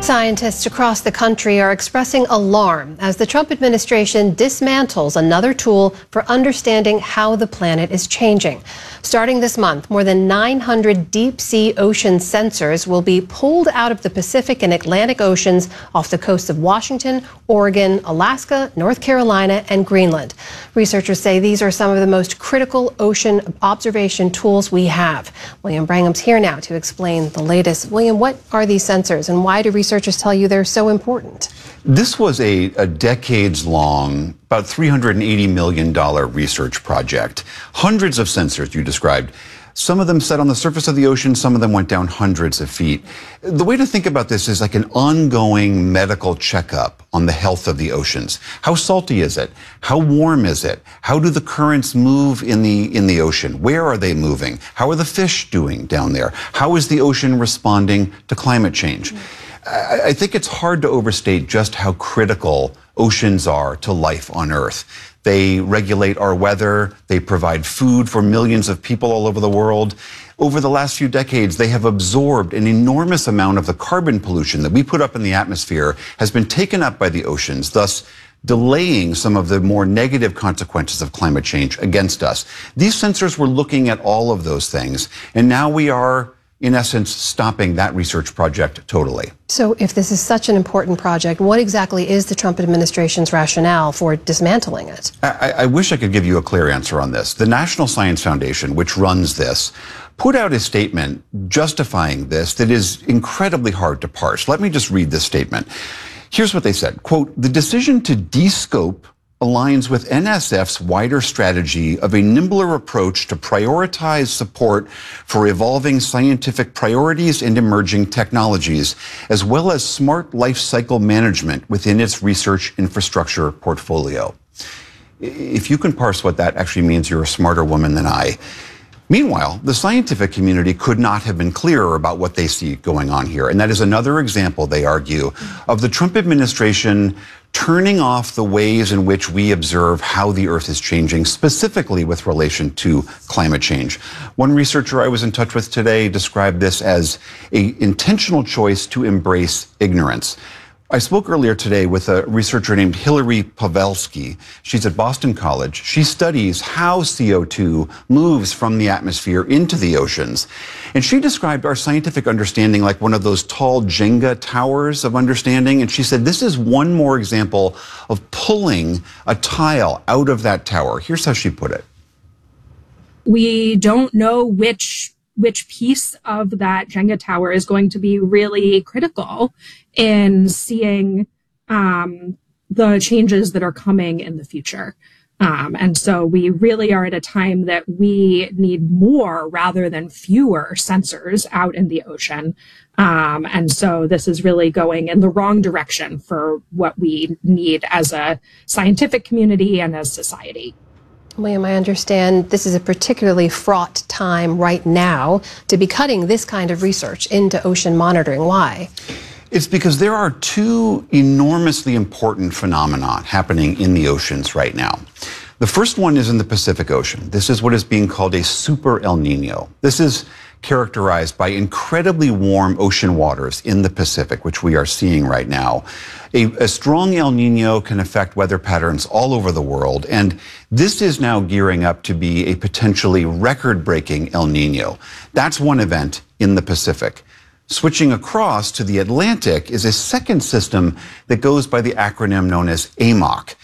Scientists across the country are expressing alarm as the Trump administration dismantles another tool for understanding how the planet is changing. Starting this month, more than 900 deep-sea ocean sensors will be pulled out of the Pacific and Atlantic Oceans off the coasts of Washington, Oregon, Alaska, North Carolina, and Greenland. Researchers say these are some of the most critical ocean observation tools we have. William Brangham's here now to explain the latest. William, what are these sensors and why do researchers tell you they're so important? This was a decades-long, about $380 million research project. Hundreds of sensors you described. Some of them set on the surface of the ocean, some of them went down hundreds of feet. The way to think about this is like an ongoing medical checkup on the health of the oceans. How salty is it? How warm is it? How do the currents move in the ocean? Where are they moving? How are the fish doing down there? How is the ocean responding to climate change? I think it's hard to overstate just how critical oceans are to life on Earth. They regulate our weather. They provide food for millions of people all over the world. Over the last few decades, they have absorbed an enormous amount of the carbon pollution that we put up in the atmosphere has been taken up by the oceans, thus delaying some of the more negative consequences of climate change against us. These sensors were looking at all of those things, and now we are, in essence, stopping that research project totally. So if this is such an important project, what exactly is the Trump administration's rationale for dismantling it? I wish I could give you a clear answer on this. The National Science Foundation, which runs this, put out a statement justifying this that is incredibly hard to parse. Let me just read this statement. Here's what they said, quote, "The decision to de-scope aligns with NSF's wider strategy of a nimbler approach to prioritize support for evolving scientific priorities and emerging technologies, as well as smart life cycle management within its research infrastructure portfolio." If you can parse what that actually means, you're a smarter woman than I. Meanwhile, the scientific community could not have been clearer about what they see going on here. And that is another example, they argue, of the Trump administration turning off the ways in which we observe how the Earth is changing, specifically with relation to climate change. One researcher I was in touch with today described this as an intentional choice to embrace ignorance. I spoke earlier today with a researcher named Hillary Pawelski. She's at Boston College. She studies how CO2 moves from the atmosphere into the oceans. And she described our scientific understanding like one of those tall Jenga towers of understanding. And she said, this is one more example of pulling a tile out of that tower. Here's how she put it. We don't know which piece of that Jenga tower is going to be really critical in seeing the changes that are coming in the future. And so we really are at a time that we need more rather than fewer sensors out in the ocean. And so this is really going in the wrong direction for what we need as a scientific community and as society. William, I understand this is a particularly fraught time right now to be cutting this kind of research into ocean monitoring. Why? It's because there are two enormously important phenomena happening in the oceans right now. The first one is in the Pacific Ocean. This is what is being called a super El Nino. This is characterized by incredibly warm ocean waters in the Pacific, which we are seeing right now. A strong El Nino can affect weather patterns all over the world, and this is now gearing up to be a potentially record-breaking El Nino. That's one event in the Pacific. Switching across to the Atlantic is a second system that goes by the acronym known as AMOC.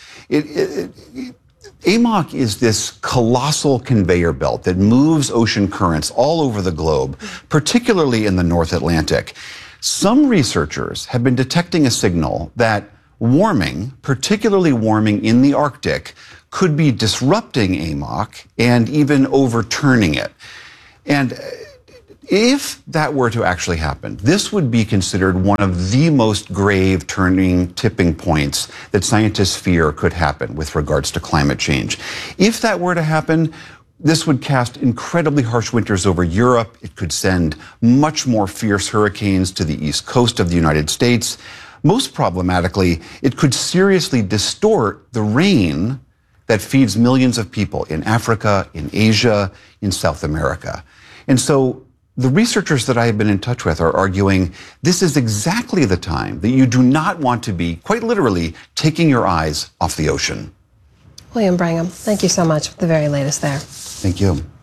AMOC is this colossal conveyor belt that moves ocean currents all over the globe, particularly in the North Atlantic. Some researchers have been detecting a signal that warming, particularly warming in the Arctic, could be disrupting AMOC and even overturning it. And if that were to actually happen, this would be considered one of the most grave tipping points that scientists fear could happen with regards to climate change. If that were to happen, this would cast incredibly harsh winters over Europe. It could send much more fierce hurricanes to the east coast of the United States. Most problematically, it could seriously distort the rain that feeds millions of people in Africa, in Asia, in South America. And so the researchers that I have been in touch with are arguing this is exactly the time that you do not want to be, quite literally, taking your eyes off the ocean. William Brangham, thank you so much for the very latest there. Thank you.